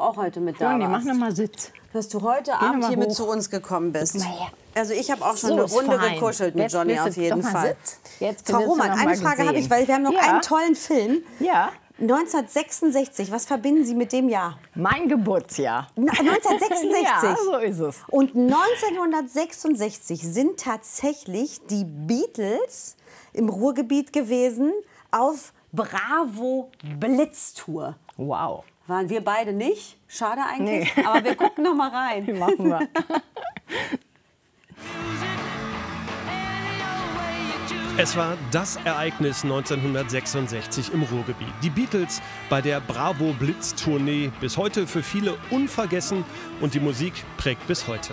auch heute mit da Toni, mach warst. noch mal Sitz. Dass du heute Abend mal hier mit hoch. zu uns gekommen bist. Guck mal her. Also ich habe auch schon So eine ist Runde fein. gekuschelt mit Jetzt Johnny bist du auf jeden doch mal Fall. Sitz. Jetzt Frau wirst du Roman, noch eine mal Frage habe gesehen. ich, weil wir haben noch Ja. einen tollen Film. Ja, 1966, was verbinden Sie mit dem Jahr? mein Geburtsjahr. 1966. Ja, so ist es. Und 1966 sind tatsächlich die Beatles im Ruhrgebiet gewesen auf Bravo Blitztour. Wow. Waren wir beide nicht? Schade eigentlich. Nee. Aber wir gucken noch mal rein. Machen wir. Es war das Ereignis 1966 im Ruhrgebiet. Die Beatles bei der Bravo Blitz Tournee, bis heute für viele unvergessen, und die Musik prägt bis heute.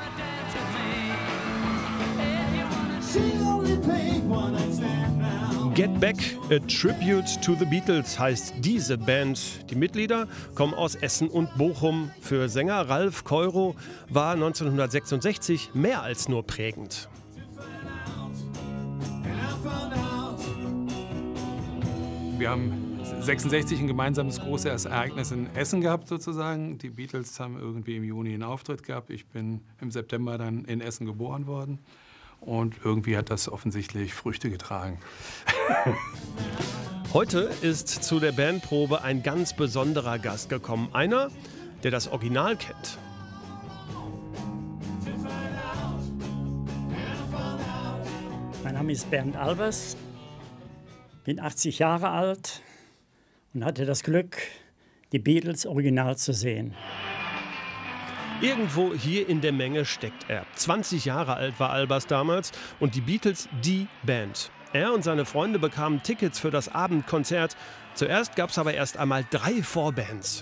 Get Back, a Tribute to the Beatles heißt diese Band. Die Mitglieder kommen aus Essen und Bochum. Für Sänger Ralf Keuro war 1966 mehr als nur prägend. Wir haben 66 ein gemeinsames großes Ereignis in Essen gehabt sozusagen. Die Beatles haben irgendwie im Juni einen Auftritt gehabt. Ich bin im September dann in Essen geboren worden. Und irgendwie hat das offensichtlich Früchte getragen. Heute ist zu der Bandprobe ein ganz besonderer Gast gekommen. Einer, der das Original kennt. Mein Name ist Bernd Albers, bin 80 Jahre alt und hatte das Glück, die Beatles original zu sehen. Irgendwo hier in der Menge steckt er. 20 Jahre alt war Albers damals und die Beatles die Band. Er und seine Freunde bekamen Tickets für das Abendkonzert. Zuerst gab es aber erst einmal 3 Vorbands.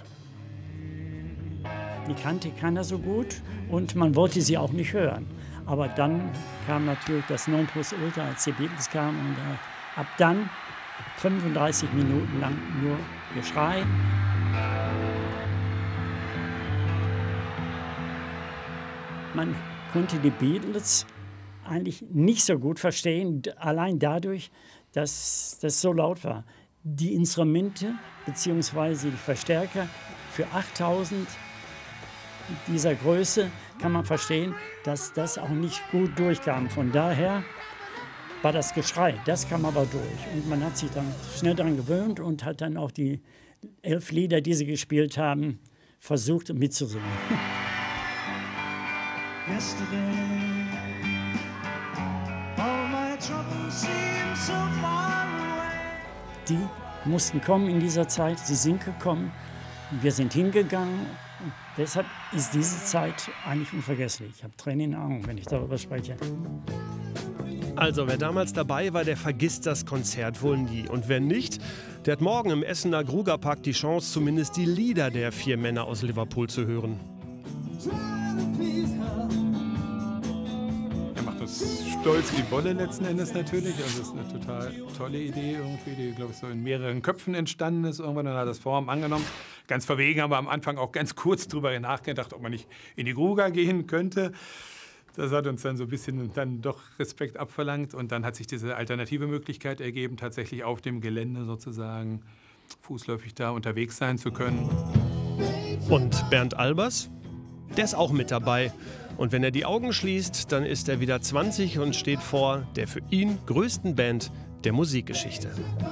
Die kannte keiner so gut und man wollte sie auch nicht hören. Aber dann kam natürlich das Nonplusultra, als die Beatles kamen. Und ab dann 35 Minuten lang nur Geschrei. Man konnte die Beatles eigentlich nicht so gut verstehen, allein dadurch, dass das so laut war. Die Instrumente bzw. die Verstärker für 8000 dieser Größe kann man verstehen, dass das auch nicht gut durchkam. Von daher war das Geschrei, das kam aber durch. Und man hat sich dann schnell daran gewöhnt und hat dann auch die 11 Lieder, die sie gespielt haben, versucht mitzusingen. Die mussten kommen in dieser Zeit, sie sind gekommen, wir sind hingegangen. Und deshalb ist diese Zeit eigentlich unvergesslich. Ich habe Tränen in den Augen, wenn ich darüber spreche. Also wer damals dabei war, der vergisst das Konzert wohl nie. Und wer nicht, der hat morgen im Essener Grugerpark die Chance, zumindest die Lieder der 4 Männer aus Liverpool zu hören. Er macht uns stolz wie Bolle letzten Endes natürlich. Also das ist eine total tolle Idee irgendwie, die, glaube ich, so in mehreren Köpfen entstanden ist. Irgendwann dann hat das Form angenommen. Ganz verwegen, aber am Anfang auch ganz kurz drüber nachgedacht, ob man nicht in die Gruga gehen könnte. Das hat uns dann so ein bisschen dann doch Respekt abverlangt. Und dann hat sich diese alternative Möglichkeit ergeben, tatsächlich auf dem Gelände sozusagen fußläufig da unterwegs sein zu können. Und Bernd Albers? Der ist auch mit dabei. Und wenn er die Augen schließt, dann ist er wieder 20 und steht vor der für ihn größten Band der Musikgeschichte.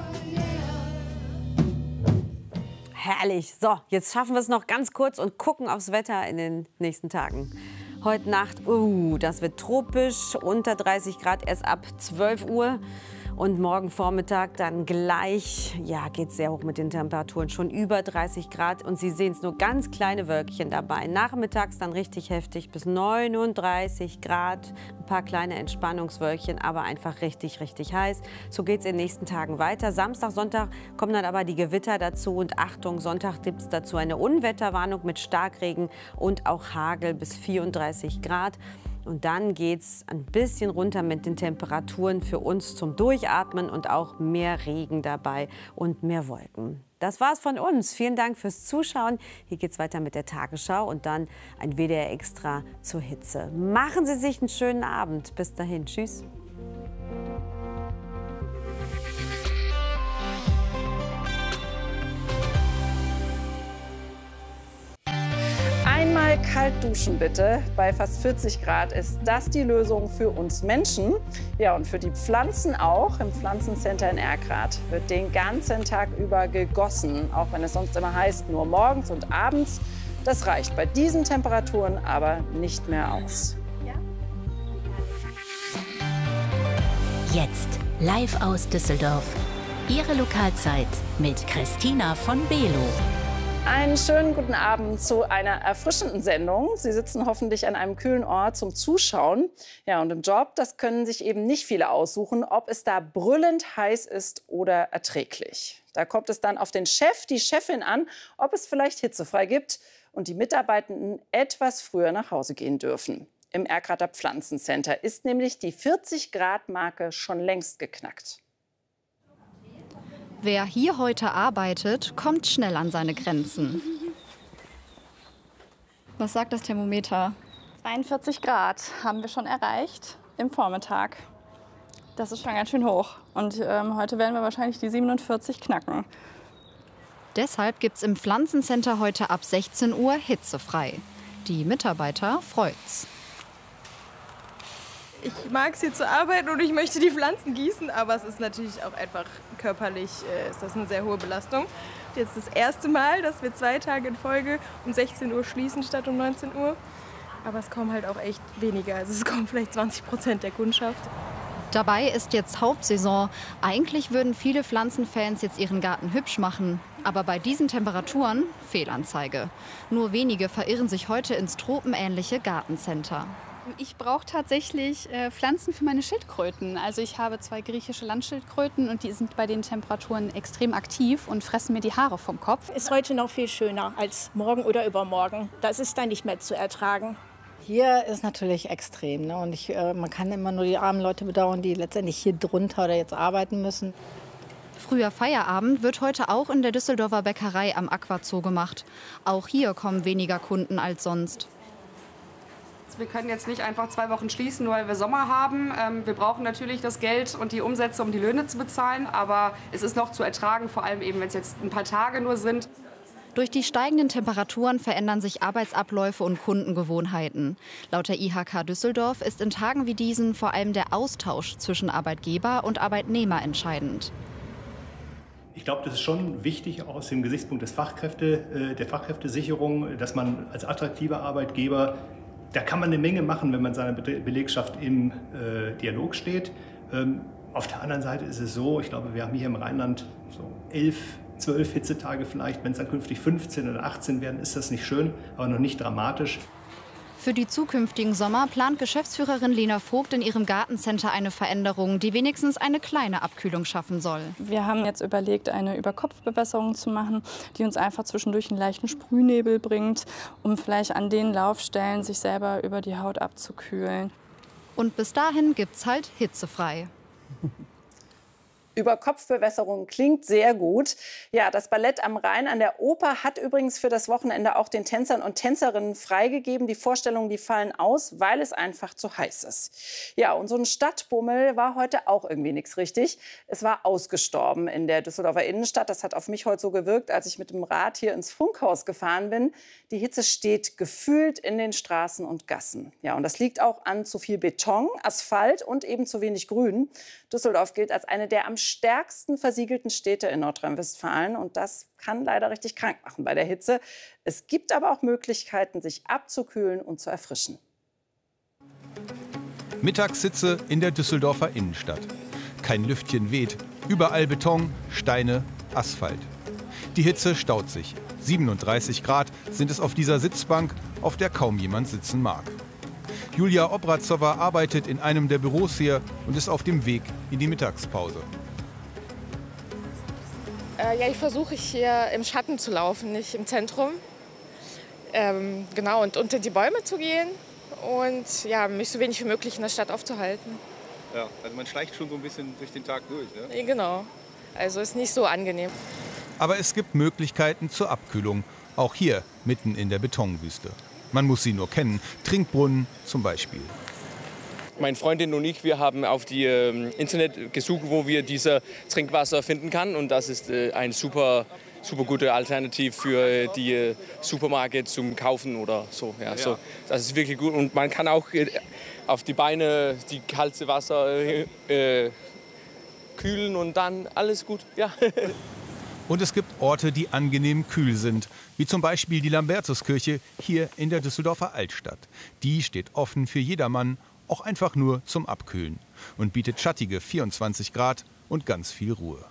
Herrlich. So, jetzt schaffen wir es noch ganz kurz und gucken aufs Wetter in den nächsten Tagen. Heute Nacht, das wird tropisch, unter 30 Grad erst ab 12 Uhr. Und morgen Vormittag dann gleich, ja, geht es sehr hoch mit den Temperaturen, schon über 30 Grad. Und Sie sehen es, nur ganz kleine Wölkchen dabei. Nachmittags dann richtig heftig bis 39 Grad. Ein paar kleine Entspannungswölkchen, aber einfach richtig, richtig heiß. So geht es in den nächsten Tagen weiter. Samstag, Sonntag kommen dann aber die Gewitter dazu. Und Achtung, Sonntag gibt es dazu eine Unwetterwarnung mit Starkregen und auch Hagel bis 34 Grad. Und dann geht es ein bisschen runter mit den Temperaturen für uns zum Durchatmen und auch mehr Regen dabei und mehr Wolken. Das war's von uns. Vielen Dank fürs Zuschauen. Hier geht's weiter mit der Tagesschau und dann ein WDR Extra zur Hitze. Machen Sie sich einen schönen Abend. Bis dahin. Tschüss. Mal kalt duschen bitte. Bei fast 40 Grad ist das die Lösung für uns Menschen. Ja, und für die Pflanzen auch. Im Pflanzencenter in Erkrath wird den ganzen Tag über gegossen. Auch wenn es sonst immer heißt, nur morgens und abends. Das reicht bei diesen Temperaturen aber nicht mehr aus. Jetzt live aus Düsseldorf. Ihre Lokalzeit mit Christina von Below. Einen schönen guten Abend zu einer erfrischenden Sendung. Sie sitzen hoffentlich an einem kühlen Ort zum Zuschauen. Ja, und im Job, das können sich eben nicht viele aussuchen, ob es da brüllend heiß ist oder erträglich. Da kommt es dann auf den Chef, die Chefin an, ob es vielleicht hitzefrei gibt und die Mitarbeitenden etwas früher nach Hause gehen dürfen. Im Erkrather Pflanzencenter ist nämlich die 40-Grad-Marke schon längst geknackt. Wer hier heute arbeitet, kommt schnell an seine Grenzen. Was sagt das Thermometer? 42 Grad haben wir schon erreicht im Vormittag. Das ist schon ganz schön hoch. Und heute werden wir wahrscheinlich die 47 knacken. Deshalb gibt es im Pflanzencenter heute ab 16 Uhr hitzefrei. Die Mitarbeiter freut's. Ich mag es hier zu arbeiten und ich möchte die Pflanzen gießen, aber es ist natürlich auch einfach körperlich ist das eine sehr hohe Belastung. Jetzt das erste Mal, dass wir 2 Tage in Folge um 16 Uhr schließen statt um 19 Uhr. Aber es kommen halt auch echt weniger, also es kommen vielleicht 20% der Kundschaft. Dabei ist jetzt Hauptsaison. Eigentlich würden viele Pflanzenfans jetzt ihren Garten hübsch machen. Aber bei diesen Temperaturen Fehlanzeige. Nur wenige verirren sich heute ins tropenähnliche Gartencenter. Ich brauche tatsächlich Pflanzen für meine Schildkröten. Also ich habe 2 griechische Landschildkröten und die sind bei den Temperaturen extrem aktiv und fressen mir die Haare vom Kopf. Ist heute noch viel schöner als morgen oder übermorgen. Das ist dann nicht mehr zu ertragen. Hier ist natürlich extrem. Ne? Und man kann immer nur die armen Leute bedauern, die letztendlich hier drunter oder jetzt arbeiten müssen. Früher Feierabend wird heute auch in der Düsseldorfer Bäckerei am Aquazoo gemacht. Auch hier kommen weniger Kunden als sonst. Wir können jetzt nicht einfach 2 Wochen schließen, nur weil wir Sommer haben. Wir brauchen natürlich das Geld und die Umsätze, um die Löhne zu bezahlen. Aber es ist noch zu ertragen, vor allem eben, wenn es jetzt ein paar Tage nur sind. Durch die steigenden Temperaturen verändern sich Arbeitsabläufe und Kundengewohnheiten. Laut der IHK Düsseldorf ist in Tagen wie diesen vor allem der Austausch zwischen Arbeitgeber und Arbeitnehmer entscheidend. Ich glaube, das ist schon wichtig, auch aus dem Gesichtspunkt der Fachkräftesicherung, dass man als attraktiver Arbeitgeber, da kann man eine Menge machen, wenn man seiner Belegschaft im Dialog steht. Auf der anderen Seite ist es so, ich glaube, wir haben hier im Rheinland so 11, 12 Hitzetage vielleicht. Wenn es dann künftig 15 oder 18 werden, ist das nicht schön, aber noch nicht dramatisch. Für die zukünftigen Sommer plant Geschäftsführerin Lena Vogt in ihrem Gartencenter eine Veränderung, die wenigstens eine kleine Abkühlung schaffen soll. Wir haben jetzt überlegt, eine Überkopfbewässerung zu machen, die uns einfach zwischendurch einen leichten Sprühnebel bringt, um vielleicht an den Laufstellen sich selber über die Haut abzukühlen. Und bis dahin gibt's halt hitzefrei. Überkopfbewässerung klingt sehr gut. Ja, das Ballett am Rhein an der Oper hat übrigens für das Wochenende auch den Tänzern und Tänzerinnen freigegeben. Die Vorstellungen, die fallen aus, weil es einfach zu heiß ist. Ja, und so ein Stadtbummel war heute auch irgendwie nichts richtig. Es war ausgestorben in der Düsseldorfer Innenstadt. Das hat auf mich heute so gewirkt, als ich mit dem Rad hier ins Funkhaus gefahren bin. Die Hitze steht gefühlt in den Straßen und Gassen. Ja, und das liegt auch an zu viel Beton, Asphalt und eben zu wenig Grün. Düsseldorf gilt als eine der am stärksten versiegelten Städte in Nordrhein-Westfalen. Und das kann leider richtig krank machen bei der Hitze. Es gibt aber auch Möglichkeiten, sich abzukühlen und zu erfrischen. Mittagssitze in der Düsseldorfer Innenstadt. Kein Lüftchen weht. Überall Beton, Steine, Asphalt. Die Hitze staut sich. 37 Grad sind es auf dieser Sitzbank, auf der kaum jemand sitzen mag. Julia Obrazova arbeitet in einem der Büros hier und ist auf dem Weg in die Mittagspause. Ja, ich versuche hier im Schatten zu laufen, nicht im Zentrum. Genau, und unter die Bäume zu gehen und ja, mich so wenig wie möglich in der Stadt aufzuhalten. Ja, also man schleicht schon so ein bisschen durch den Tag durch, ne? Genau, also ist nicht so angenehm. Aber es gibt Möglichkeiten zur Abkühlung, auch hier mitten in der Betonwüste. Man muss sie nur kennen, Trinkbrunnen zum Beispiel. Meine Freundin und ich, wir haben auf die Internet gesucht, wo wir dieses Trinkwasser finden kann. Und das ist ein super super gute Alternative für die Supermarkt zum Kaufen oder so. Ja, so. Das ist wirklich gut und man kann auch auf die Beine die kalte Wasser kühlen und dann alles gut. Ja. Und es gibt Orte, die angenehm kühl sind, wie zum Beispiel die Lambertuskirche hier in der Düsseldorfer Altstadt. Die steht offen für jedermann, auch einfach nur zum Abkühlen und bietet schattige 24 Grad und ganz viel Ruhe.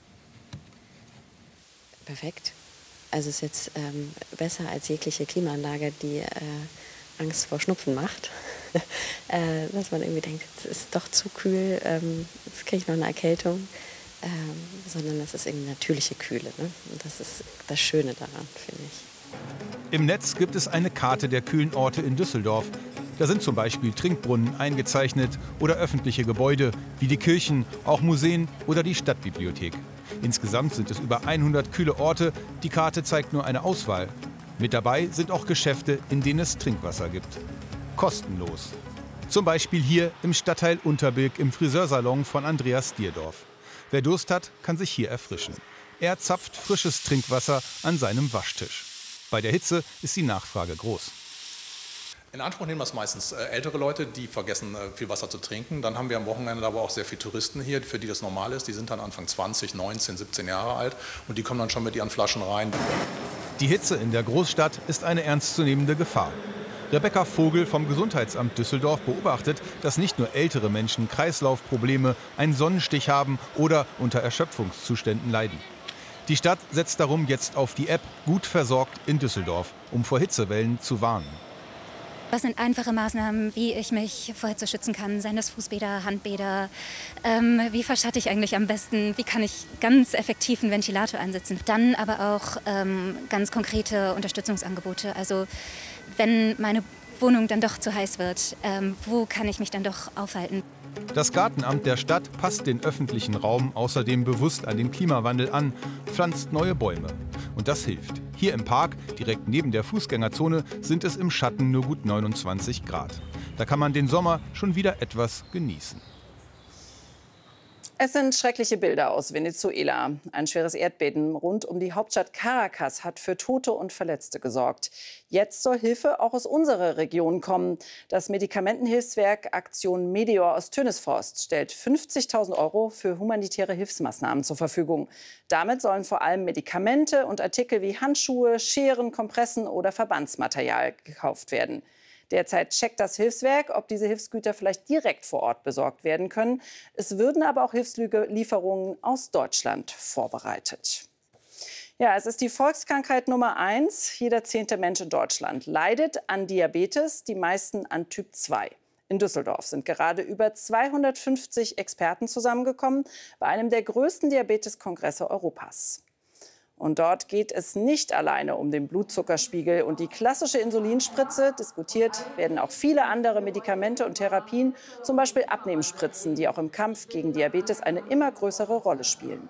Perfekt. Also es ist jetzt besser als jegliche Klimaanlage, die Angst vor Schnupfen macht. Dass man irgendwie denkt, es ist doch zu kühl, jetzt kriege ich noch eine Erkältung. Sondern das ist irgendwie natürliche Kühle. Ne? Und das ist das Schöne daran, finde ich. Im Netz gibt es eine Karte der kühlen Orte in Düsseldorf. Da sind zum Beispiel Trinkbrunnen eingezeichnet oder öffentliche Gebäude wie die Kirchen, auch Museen oder die Stadtbibliothek. Insgesamt sind es über 100 kühle Orte. Die Karte zeigt nur eine Auswahl. Mit dabei sind auch Geschäfte, in denen es Trinkwasser gibt. Kostenlos. Zum Beispiel hier im Stadtteil Unterbilk im Friseursalon von Andreas Dierdorf. Wer Durst hat, kann sich hier erfrischen. Er zapft frisches Trinkwasser an seinem Waschtisch. Bei der Hitze ist die Nachfrage groß. In Anspruch nehmen das meistens ältere Leute, die vergessen, viel Wasser zu trinken. Dann haben wir am Wochenende aber auch sehr viele Touristen hier, für die das normal ist. Die sind dann Anfang 20, 19, 17 Jahre alt und die kommen dann schon mit ihren Flaschen rein. Die Hitze in der Großstadt ist eine ernstzunehmende Gefahr. Rebecca Vogel vom Gesundheitsamt Düsseldorf beobachtet, dass nicht nur ältere Menschen Kreislaufprobleme, einen Sonnenstich haben oder unter Erschöpfungszuständen leiden. Die Stadt setzt darum jetzt auf die App Gut versorgt in Düsseldorf, um vor Hitzewellen zu warnen. Was sind einfache Maßnahmen, wie ich mich vor Hitze schützen kann? Seien das Fußbäder, Handbäder? Wie verschatte ich eigentlich am besten? Wie kann ich ganz effektiv einen Ventilator einsetzen? Dann aber auch ganz konkrete Unterstützungsangebote. Also wenn meine Wohnung dann doch zu heiß wird, wo kann ich mich dann doch aufhalten? Das Gartenamt der Stadt passt den öffentlichen Raum außerdem bewusst an den Klimawandel an, pflanzt neue Bäume. Und das hilft. Hier im Park, direkt neben der Fußgängerzone, sind es im Schatten nur gut 29 Grad. Da kann man den Sommer schon wieder etwas genießen. Es sind schreckliche Bilder aus Venezuela. Ein schweres Erdbeben rund um die Hauptstadt Caracas hat für Tote und Verletzte gesorgt. Jetzt soll Hilfe auch aus unserer Region kommen. Das Medikamentenhilfswerk Aktion Meteor aus Tönisforst stellt 50.000 € für humanitäre Hilfsmaßnahmen zur Verfügung. Damit sollen vor allem Medikamente und Artikel wie Handschuhe, Scheren, Kompressen oder Verbandsmaterial gekauft werden. Derzeit checkt das Hilfswerk, ob diese Hilfsgüter vielleicht direkt vor Ort besorgt werden können. Es würden aber auch Hilfslieferungen aus Deutschland vorbereitet. Ja, es ist die Volkskrankheit Nummer 1. Jeder 10. Mensch in Deutschland leidet an Diabetes, die meisten an Typ 2. In Düsseldorf sind gerade über 250 Experten zusammengekommen bei einem der größten Diabeteskongresse Europas. Und dort geht es nicht alleine um den Blutzuckerspiegel und die klassische Insulinspritze. Diskutiert werden auch viele andere Medikamente und Therapien, zum Beispiel Abnehmspritzen, die auch im Kampf gegen Diabetes eine immer größere Rolle spielen.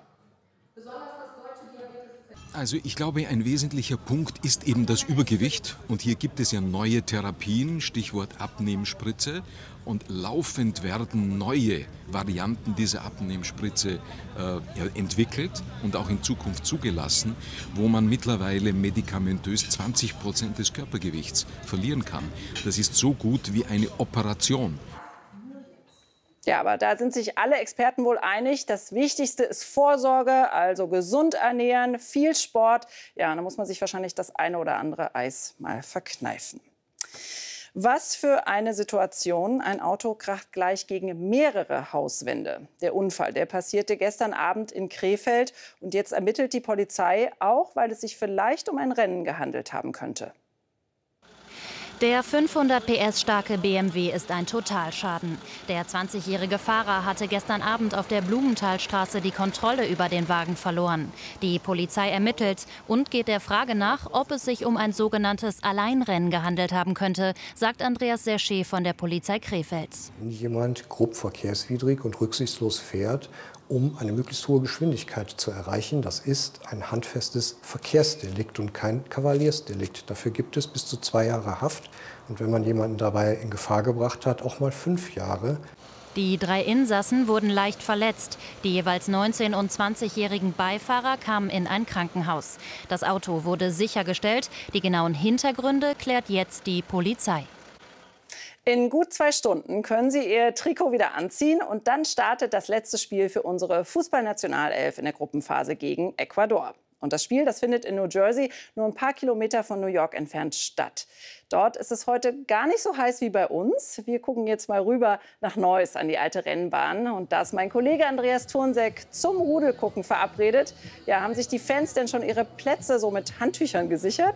Also ich glaube, ein wesentlicher Punkt ist eben das Übergewicht. Und hier gibt es ja neue Therapien, Stichwort Abnehmspritze. Und laufend werden neue Varianten dieser Abnehmspritze entwickelt und auch in Zukunft zugelassen, wo man mittlerweile medikamentös 20% des Körpergewichts verlieren kann. Das ist so gut wie eine Operation. Ja, aber da sind sich alle Experten wohl einig. Das Wichtigste ist Vorsorge, also gesund ernähren, viel Sport. Ja, da muss man sich wahrscheinlich das eine oder andere Eis mal verkneifen. Was für eine Situation. Ein Auto kracht gleich gegen mehrere Hauswände. Der Unfall, der passierte gestern Abend in Krefeld. Und jetzt ermittelt die Polizei, auch weil es sich vielleicht um ein Rennen gehandelt haben könnte. Der 500 PS starke BMW ist ein Totalschaden. Der 20-jährige Fahrer hatte gestern Abend auf der Blumenthalstraße die Kontrolle über den Wagen verloren. Die Polizei ermittelt und geht der Frage nach, ob es sich um ein sogenanntes Alleinrennen gehandelt haben könnte, sagt Andreas Serché von der Polizei Krefeld. Wenn jemand grob verkehrswidrig und rücksichtslos fährt, um eine möglichst hohe Geschwindigkeit zu erreichen. Das ist ein handfestes Verkehrsdelikt und kein Kavaliersdelikt. Dafür gibt es bis zu 2 Jahre Haft und wenn man jemanden dabei in Gefahr gebracht hat, auch mal 5 Jahre. Die 3 Insassen wurden leicht verletzt. Die jeweils 19- und 20-jährigen Beifahrer kamen in ein Krankenhaus. Das Auto wurde sichergestellt. Die genauen Hintergründe klärt jetzt die Polizei. In gut 2 Stunden können Sie Ihr Trikot wieder anziehen und dann startet das letzte Spiel für unsere Fußballnationalelf in der Gruppenphase gegen Ecuador. Und das Spiel, das findet in New Jersey, nur ein paar Kilometer von New York entfernt statt. Dort ist es heute gar nicht so heiß wie bei uns. Wir gucken jetzt mal rüber nach Neuss an die alte Rennbahn. Und da ist mein Kollege Andreas Thurnseck zum Rudelgucken verabredet. Ja, haben sich die Fans denn schon ihre Plätze so mit Handtüchern gesichert?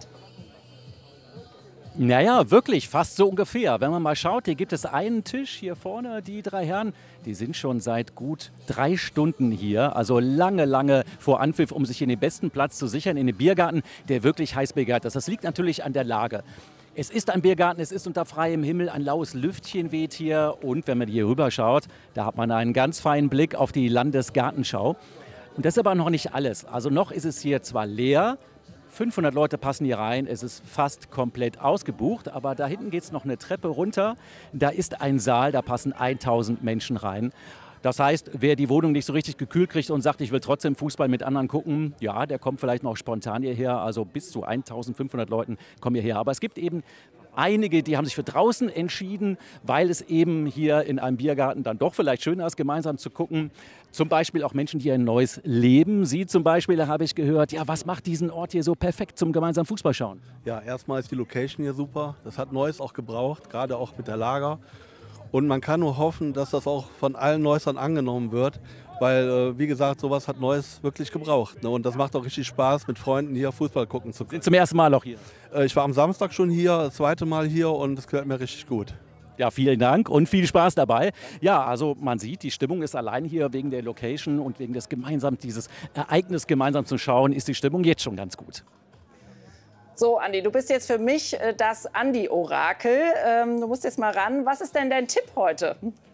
Naja, wirklich, fast so ungefähr. Wenn man mal schaut, hier gibt es einen Tisch hier vorne, die 3 Herren, die sind schon seit gut 3 Stunden hier, also lange vor Anpfiff, um sich hier den besten Platz zu sichern in den Biergarten, der wirklich heiß begehrt ist. Das liegt natürlich an der Lage. Es ist ein Biergarten, es ist unter freiem Himmel, ein laues Lüftchen weht hier und wenn man hier rüber schaut, da hat man einen ganz feinen Blick auf die Landesgartenschau. Und das ist aber noch nicht alles. Also noch ist es hier zwar leer, 500 Leute passen hier rein, es ist fast komplett ausgebucht, aber da hinten geht es noch eine Treppe runter. Da ist ein Saal, da passen 1000 Menschen rein. Das heißt, wer die Wohnung nicht so richtig gekühlt kriegt und sagt, ich will trotzdem Fußball mit anderen gucken, ja, der kommt vielleicht noch spontan hierher. Also bis zu 1500 Leuten kommen hierher. Aber es gibt eben einige, die haben sich für draußen entschieden, weil es eben hier in einem Biergarten dann doch vielleicht schöner ist, gemeinsam zu gucken. Zum Beispiel auch Menschen, die hier in Neuss leben. Sie zum Beispiel, da habe ich gehört, ja, was macht diesen Ort hier so perfekt zum gemeinsamen Fußball schauen? Ja, erstmal ist die Location hier super. Das hat Neuss auch gebraucht, gerade auch mit der Lager. Und man kann nur hoffen, dass das auch von allen Neussern angenommen wird. Weil, wie gesagt, sowas hat Neuss wirklich gebraucht. Ne? Und das macht auch richtig Spaß, mit Freunden hier Fußball gucken zu können. Sind zum ersten Mal auch hier? Ich war am Samstag schon hier, das 2. Mal hier und es gefällt mir richtig gut. Ja, vielen Dank und viel Spaß dabei. Ja, also man sieht, die Stimmung ist allein hier wegen der Location und wegen des dieses Ereignis gemeinsam zu schauen, ist die Stimmung jetzt schon ganz gut. So, Andi, du bist jetzt für mich das Andi-Orakel. Du musst jetzt mal ran. Was ist denn dein Tipp heute?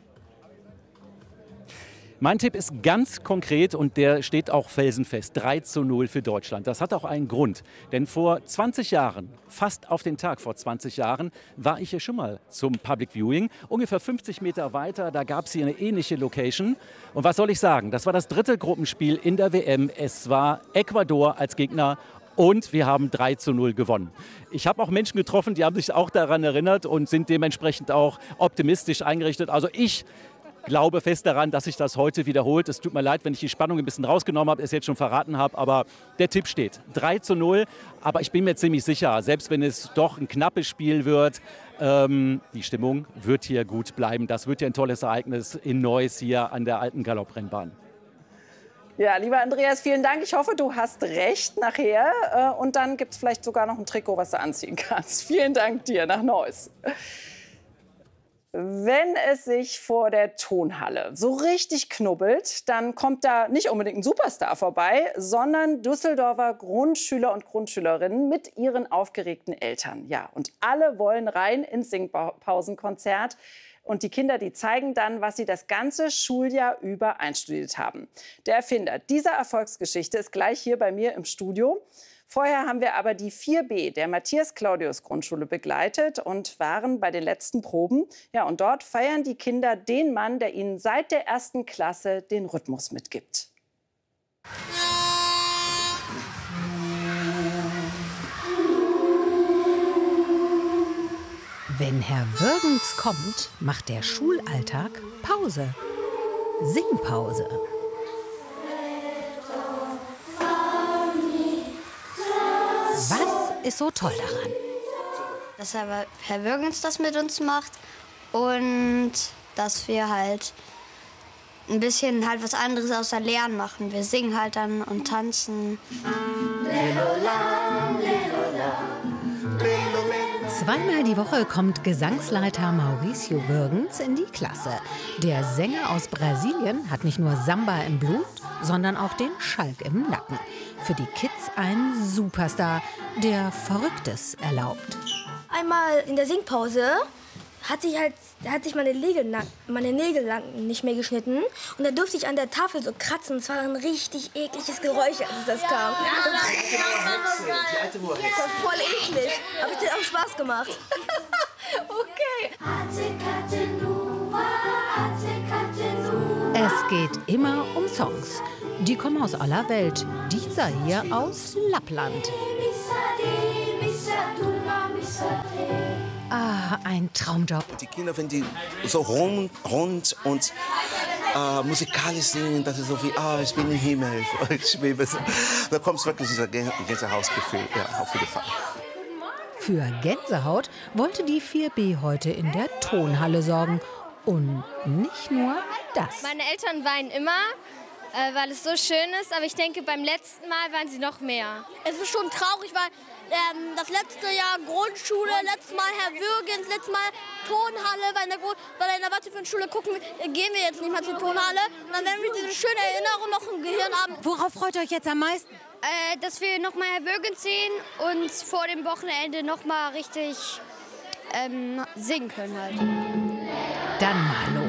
Mein Tipp ist ganz konkret und der steht auch felsenfest. 3:0 für Deutschland. Das hat auch einen Grund. Denn vor 20 Jahren, fast auf den Tag vor 20 Jahren, war ich hier schon mal zum Public Viewing. Ungefähr 50 Meter weiter, da gab es hier eine ähnliche Location. Und was soll ich sagen? Das war das 3. Gruppenspiel in der WM. Es war Ecuador als Gegner. Und wir haben 3:0 gewonnen. Ich habe auch Menschen getroffen, die haben sich auch daran erinnert und sind dementsprechend auch optimistisch eingerichtet. Also ich glaube fest daran, dass sich das heute wiederholt. Es tut mir leid, wenn ich die Spannung ein bisschen rausgenommen habe, es jetzt schon verraten habe, aber der Tipp steht. 3:0, aber ich bin mir ziemlich sicher, selbst wenn es doch ein knappes Spiel wird, die Stimmung wird hier gut bleiben. Das wird ja ein tolles Ereignis in Neuss hier an der alten Galopprennbahn. Ja, lieber Andreas, vielen Dank. Ich hoffe, du hast recht nachher. Und dann gibt es vielleicht sogar noch ein Trikot, was du anziehen kannst. Vielen Dank dir nach Neuss. Wenn es sich vor der Tonhalle so richtig knubbelt, dann kommt da nicht unbedingt ein Superstar vorbei, sondern Düsseldorfer Grundschüler und Grundschülerinnen mit ihren aufgeregten Eltern. Ja, und alle wollen rein ins Singpausenkonzert. Und die Kinder, die zeigen dann, was sie das ganze Schuljahr über einstudiert haben. Der Erfinder dieser Erfolgsgeschichte ist gleich hier bei mir im Studio. Vorher haben wir aber die 4B der Matthias-Claudius-Grundschule begleitet und waren bei den letzten Proben. Ja, und dort feiern die Kinder den Mann, der ihnen seit der 1. Klasse den Rhythmus mitgibt. Wenn Herr Würgens kommt, macht der Schulalltag Pause. Singpause. Was ist so toll daran? Dass Herr Würgens das mit uns macht und dass wir halt ein bisschen halt was anderes außer Lernen machen. Wir singen halt dann und tanzen. Zweimal die Woche kommt Gesangsleiter Mauricio Würgens in die Klasse. Der Sänger aus Brasilien hat nicht nur Samba im Blut, sondern auch den Schalk im Nacken. Für die Kids ein Superstar, der Verrücktes erlaubt. Einmal in der Singpause hatte ich meine Nägel lang nicht mehr geschnitten. Und da durfte ich an der Tafel so kratzen. Es war ein richtig ekliges Geräusch, als das kam. Das war voll eklig. Aber es hat auch Spaß gemacht. Okay. Es geht immer um Songs. Die kommen aus aller Welt. Dieser hier aus Lappland. Ah, ein Traumjob. Die Kinder, wenn die so rund und musikalisch singen, das ist so wie, ich bin im Himmel, ich schwebe. Da kommt wirklich dieser Gänsehautgefühl, ja, auf jeden Fall. Für Gänsehaut wollte die 4B heute in der Tonhalle sorgen. Und nicht nur das. Meine Eltern weinen immer, weil es so schön ist. Aber ich denke, beim letzten Mal waren sie noch mehr. Es ist schon traurig, weil das letzte Jahr Grundschule, letztes Mal Herr Würgens, letztes Mal Tonhalle, weil in der weiterführenden Schule gehen wir jetzt nicht mehr zur Tonhalle. Und dann werden wir diese schöne Erinnerung noch im Gehirn haben. Worauf freut ihr euch jetzt am meisten? Dass wir noch mal Herr Würgens sehen und vor dem Wochenende noch mal richtig singen können halt. Dann mal los.